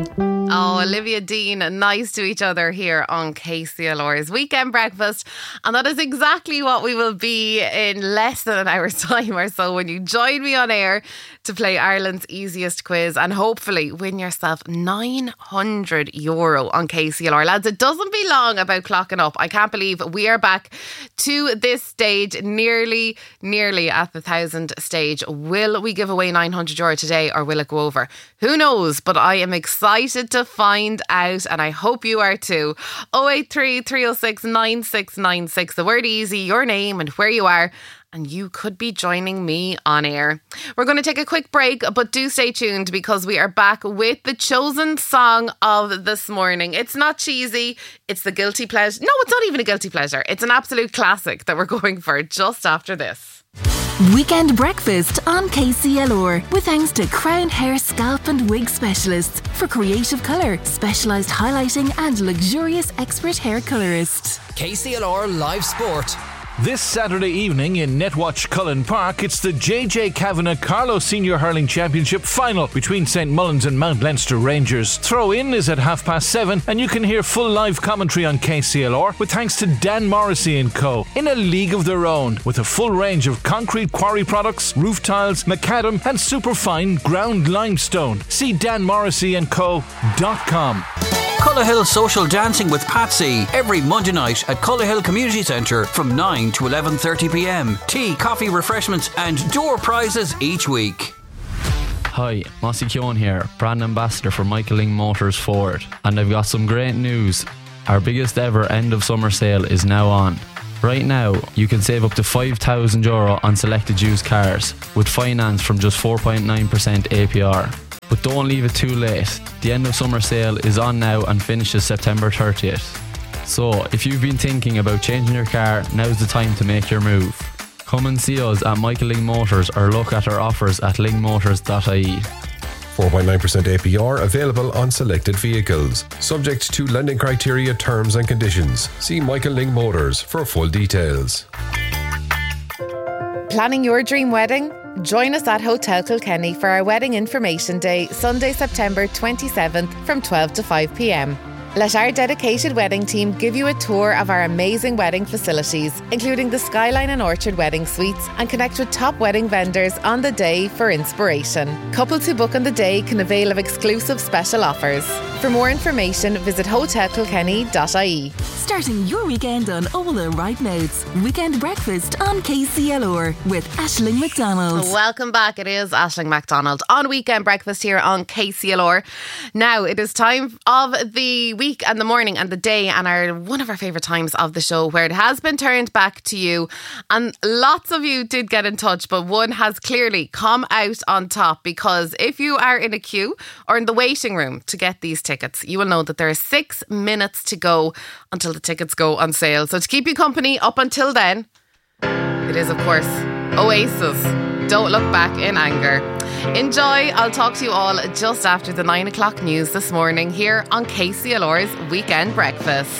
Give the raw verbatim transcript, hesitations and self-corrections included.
Oh, Olivia Dean, nice to each other here on K C L R's Weekend Breakfast. And that is exactly what we will be in less than an hour's time or so when you join me on air to play Ireland's easiest quiz and hopefully win yourself nine hundred euro on K C L R. Lads, it doesn't be long about clocking up. I can't believe we are back to this stage, nearly, nearly at the thousand stage. Will we give away nine hundred euro today or will it go over? Who knows? But I am excited to find out and I hope you are too. oh eight three, three oh six, nine six nine six. The word easy, your name and where you are, and you could be joining me on air. We're going to take a quick break, but do stay tuned because we are back with the chosen song of this morning. It's not cheesy, it's the guilty pleasure. No, it's not even a guilty pleasure. It's an absolute classic that we're going for just after this. Weekend Breakfast on K C L R with thanks to Crown Hair Scalp and Wig Specialists for creative colour, specialised highlighting and luxurious expert hair colourist. K C L R Live Sport. This Saturday evening in Netwatch Cullen Park, it's the J J Kavanagh Carlow Senior Hurling Championship final between Saint Mullins and Mount Leinster Rangers. Throw-in is at half past seven and you can hear full live commentary on K C L R with thanks to Dan Morrissey and Co. in a league of their own with a full range of concrete quarry products, roof tiles, macadam and superfine ground limestone. See dan morrissey and co dot com. Cullerhill Social Dancing with Patsy every Monday night at Cullerhill Community Centre from nine to eleven thirty p m. Tea, coffee, refreshments and door prizes each week. Hi, Mossy Keown here, brand ambassador for Michael Lyng Motors Ford, and I've got some great news. Our biggest ever end of summer sale is now on. Right now, you can save up to five thousand euro on selected used cars with finance from just four point nine percent A P R. But don't leave it too late. The end of summer sale is on now and finishes September thirtieth. So, if you've been thinking about changing your car, now's the time to make your move. Come and see us at Michael Lyng Motors or look at our offers at lyng motors dot I E. four point nine percent A P R available on selected vehicles. Subject to lending criteria, terms and conditions. See Michael Lyng Motors for full details. Planning your dream wedding? Join us at Hotel Kilkenny for our Wedding Information Day, Sunday, September twenty-seventh from twelve to five p m. Let our dedicated wedding team give you a tour of our amazing wedding facilities, including the Skyline and Orchard Wedding Suites, and connect with top wedding vendors on the day for inspiration. Couples who book on the day can avail of exclusive special offers. For more information, visit hotel kilkenny dot I E. Starting your weekend on all the right notes. Weekend Breakfast on K C L R with Aisling McDonald. Welcome back. It is Aisling McDonald on Weekend Breakfast here on K C L R. Now it is time of the week and the morning and the day and our one of our favourite times of the show where it has been turned back to you, and lots of you did get in touch, but one has clearly come out on top, because if you are in a queue or in the waiting room to get these tickets, you will know that there are six minutes to go until the tickets go on sale. So to keep you company up until then, it is of course Oasis, Don't Look Back in Anger. Enjoy. I'll talk to you all just after the nine o'clock news this morning here on K C L R's Weekend Breakfast.